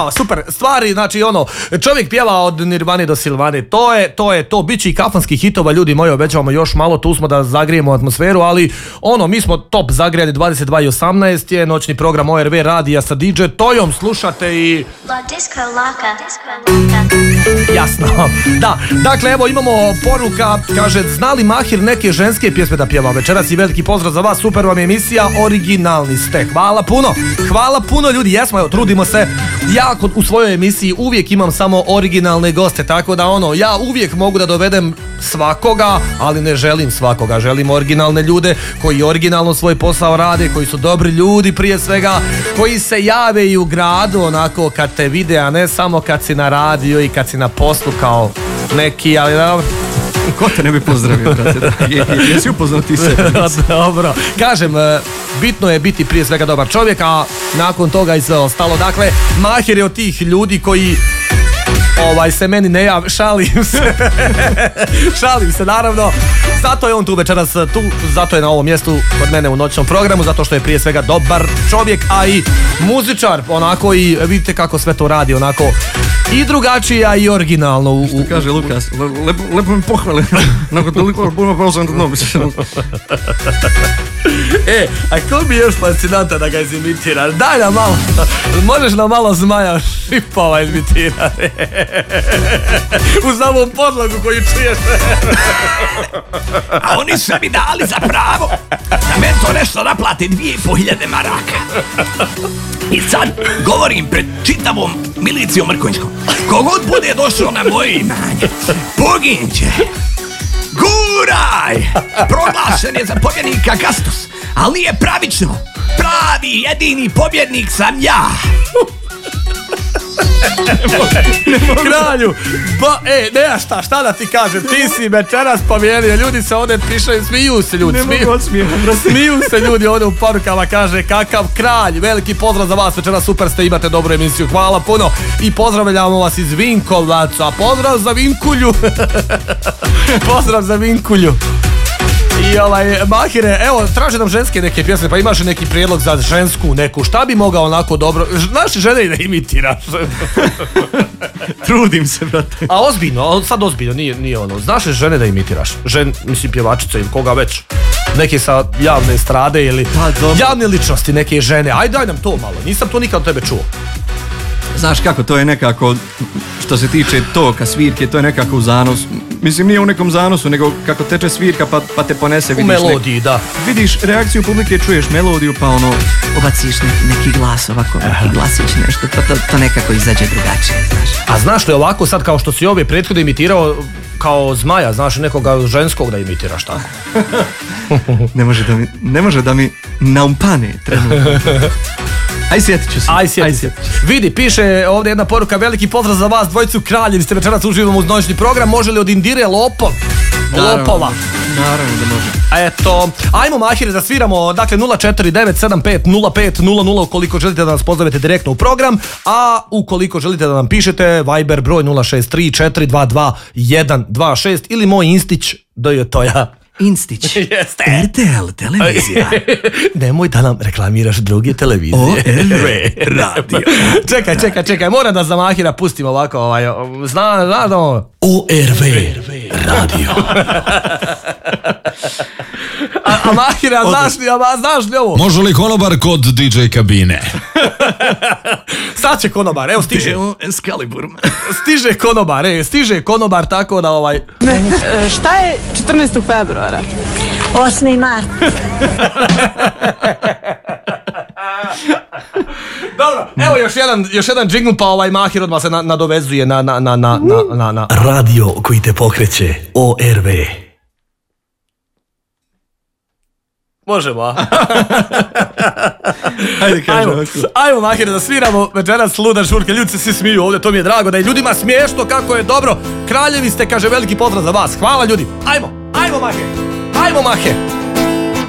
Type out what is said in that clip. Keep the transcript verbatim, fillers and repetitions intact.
Super stvari, znači ono, čovjek pjeva od Nirvane do Silvane, to je, to je to, bit će i kafanskih hitova, ljudi moji, obećavamo još malo, tu smo da zagrijemo atmosferu, ali ono, mi smo top zagrijali, dvadeset dva i osamnaest je noćni program O R V radija sa D J Tojom, slušate i... La disco laka. Jasno, da, dakle evo imamo poruka, kaže, znali Mahir neke ženske pjesme da pjeva večeras i veliki pozdrav za vas, super vam je emisija, originalni ste, hvala puno, hvala puno ljudi, jesmo, evo, trudimo se, ja kod, u svojoj emisiji uvijek imam samo originalne goste, tako da ono, ja uvijek mogu da dovedem svakoga, ali ne želim svakoga, želim originalne ljude koji originalno svoj posao rade, koji su dobri ljudi prije svega, koji se jave i u gradu onako kad te vide, a ne samo kad si na radiju i kad si na poslu kao neki, ali dobro. Ko te ne bi pozdravio, brate? Da, je, je, jesi upoznao ti sebe? Dobro, kažem, bitno je biti prije svega dobar čovjek, a nakon toga i sve ostalo. Dakle, Mahir je od tih ljudi koji ovaj se meni ne javi, šalim se. Šalim se, naravno. Zato je on tu večeras tu, zato je na ovom mjestu kod mene u noćnom programu, zato što je prije svega dobar čovjek, a i muzičar, onako, i vidite kako sve to radi, onako i drugačije, a i originalno. U, u, što kaže Lukas, lepo, lepo mi pohvali, nakon toliko puno pauza na dno. E, a ko bi još fascinanta da ga izimitiraš? Daj nam malo, možeš nam malo Zmaja Šipova izimitirati. Uz ovu podlogu koju čuješ. A oni su mi dali za pravo da meni to nešto naplate dvije i po hiljade maraka. I sad govorim pred čitavom milicijom Mrkonjskom. Kogod bude došao na moje imanje, poginće. Guraj! Proglašen je za pobjednika Gastos, ali nije pravično. Pravi jedini pobjednik sam ja. Kralju, ba, e, nema šta, šta da ti kažem, ti si večeras pomijenio, ljudi se ovdje pišaju, smiju se ljudi, smiju, smiju se ljudi ovdje u porukama, kaže kakav kralj, veliki pozdrav za vas večeras, super ste, imate dobru emisiju, hvala puno i pozdravljamo vas iz Vinkovaca, pozdrav za Vinkulju, pozdrav za Vinkulju. I ovaj, Mahire, evo, traže nam ženske neke pjesme, pa imaš neki prijedlog za žensku neku, šta bi mogao onako dobro, naše žene i da imitiraš. Trudim se, brate. A ozbiljno, sad ozbiljno, nije, nije ono, znaš li žene da imitiraš? Žen, mislim, pjevačice ili koga već, neke sa javne estrade ili javne ličnosti, neke žene, aj daj nam to malo, nisam to nikad od tebe čuo. Znaš kako, to je nekako, što se tiče toka, svirke, to je nekako u zanosu. Mislim, nije u nekom zanosu, nego kako teče svirka pa, pa te ponese, vidiš. U melodiji, nek... da. Vidiš reakciju publike, čuješ melodiju, pa ono, obaciš neki, neki glas ovako, neki glasić nešto, to, to, to nekako izađe drugačije, znaš. A znaš li ovako sad, kao što si ove prethodne imitirao, kao Zmaja, znaš nekoga ženskog da imitiraš tako? ne, može da mi, ne može da mi naumpane trenutno. Aj sjetit ću se. Aj sjetit se. Vidi, piše ovdje jedna poruka, veliki pozdrav za vas, dvojicu kraljevi ste večeras uživamo uz noćni program, može li od Indire Lopov? Naravno, Lopova. Naravno da može. A eto, ajmo Mahire da sviramo, dakle nula četiri devet sedam pet nula pet nula nula ukoliko želite da nas pozovete direktno u program, a ukoliko želite da nam pišete, Viber broj nula šest tri četiri dva dva jedan dva šest ili moj Instić D J Toja. Instić. Jeste. R T L televizija. Nemoj da nam reklamiraš druge televizije. O R V radio. Čekaj, čekaj, čekaj, moram da za Mahira pustim ovako, ovaj, zna, zna da ovo. O R V radio. A, a Mahira, znaš li, a znaš li ovo? Može li konobar kod D J kabine? Sad će konobar, evo stiže. Excalibur. Stiže konobar, e, stiže konobar tako da ovaj... Ne, šta je četrnaestog februara? osmi mart. Dobro, evo još jedan, još jedan džingl pa ovaj Mahir odmah se na, nadovezuje na, na, na, na, na, na radio koji te pokreće, O R V. Možemo, a? Ajde, kažem. Ajmo, ajmo Mahir da sviramo večeras luda žurke, ljudi se svi smiju ovdje, to mi je drago da je ljudima smiješno kako je dobro. Kraljevi ste, kaže, veliki pozdrav za vas, hvala ljudi, ajmo, ajmo Mahir, ajmo Mahir.